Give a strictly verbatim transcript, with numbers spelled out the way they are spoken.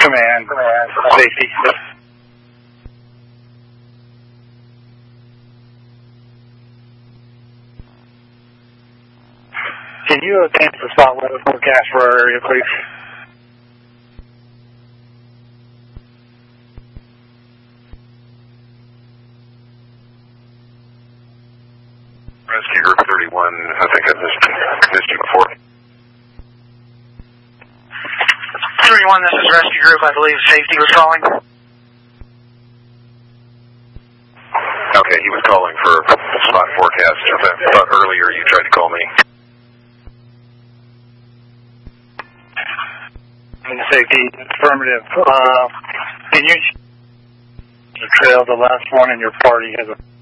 Command. Command. Safety. Can you attempt the spot weather forecast for our area, please? Rescue Group thirty-one, I think I missed, missed you before. thirty-one, this is Rescue Group. I believe safety was calling. Okay, he was calling for spot forecast. I thought earlier you tried to call me. Safety, affirmative. Uh, can you the trail, the last one in your party has a